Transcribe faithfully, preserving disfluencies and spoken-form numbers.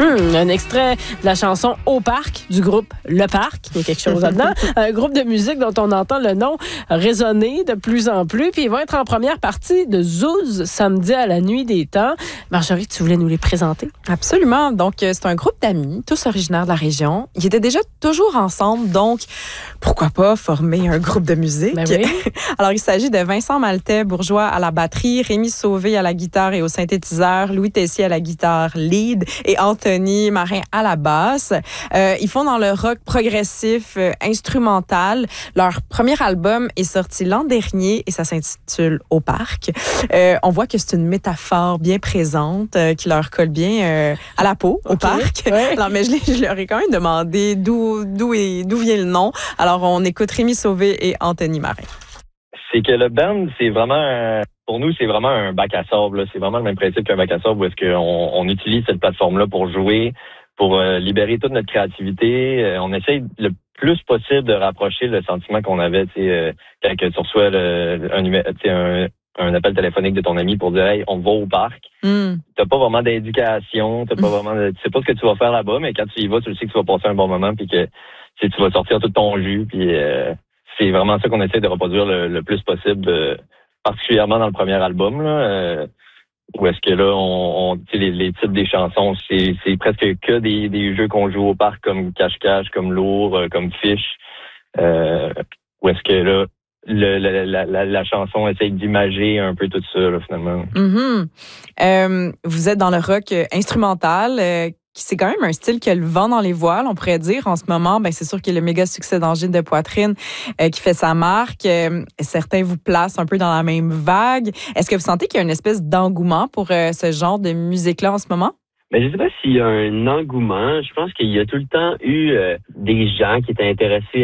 Mm-hmm. Un extrait de la chanson Au Parc du groupe Le Parc. Il y a quelque chose là-dedans. Un groupe de musique dont on entend le nom résonner de plus en plus. Puis ils vont être en première partie de Zouz samedi à la nuit des temps. Marjorie, tu voulais nous les présenter? Absolument. Donc, c'est un groupe d'amis, tous originaires de la région. Ils étaient déjà toujours ensemble, donc pourquoi pas former un groupe de musique? Ben oui. Alors, il s'agit de Vincent Maltais-Bourgeois à la batterie, Rémi Sauvé à la guitare et au synthétiseur, Louis Tessier à la guitare lead et Anthony Marin à la basse. Euh, ils font dans le rock progressif euh, instrumental. Leur premier album est sorti l'an dernier et ça s'intitule Au Parc. Euh, on voit que c'est une métaphore bien présente euh, qui leur colle bien euh, à la peau, au okay. parc. Ouais. Non, mais je, je leur ai quand même demandé d'où, d'où, est, d'où vient le nom. Alors, on écoute Rémi Sauvé et Anthony Marin. C'est que le band, c'est vraiment, un, pour nous, c'est vraiment un bac à sable. Là. C'est vraiment le même principe qu'un bac à sable où est-ce qu'on on utilise cette plateforme-là pour jouer, pour euh, libérer toute notre créativité. Euh, on essaye le plus possible de rapprocher le sentiment qu'on avait, tu sais, euh, quand tu reçois le, un, un, un appel téléphonique de ton ami pour dire « Hey, on va au parc mm. ». T'as pas vraiment d'indication, t'as pas mm. vraiment, de, tu sais pas ce que tu vas faire là-bas, mais quand tu y vas, tu sais que tu vas passer un bon moment puis que tu vas sortir tout ton jus puis... Euh, c'est vraiment ça qu'on essaie de reproduire le, le plus possible, euh, particulièrement dans le premier album, là, euh, où est-ce que là, on, on les, les titres des chansons, c'est, c'est presque que des, des jeux qu'on joue au parc comme cache-cache, comme lourd, euh, comme fiche, euh, où est-ce que là, le, la, la, la, la chanson essaie d'imager un peu tout ça, là, finalement. Mm-hmm. Euh, vous êtes dans le rock instrumental, euh, c'est quand même un style qui a le vent dans les voiles, on pourrait dire. En ce moment, ben c'est sûr qu'il y a le méga succès d'Angine de poitrine euh, qui fait sa marque. Euh, certains vous placent un peu dans la même vague. Est-ce que vous sentez qu'il y a une espèce d'engouement pour euh, ce genre de musique-là en ce moment? Mais je ne sais pas s'il y a un engouement. Je pense qu'il y a tout le temps eu euh, des gens qui étaient intéressés